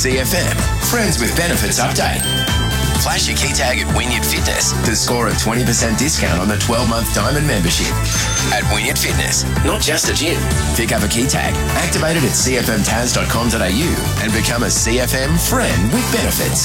CFM. Friends with Benefits update. Flash your key tag at Wynyard Fitness to score a 20% discount on the 12-month Diamond membership. At Wynyard Fitness, not just a gym. Pick up a key tag, activate it at cfmtaz.com.au and become a CFM friend with benefits.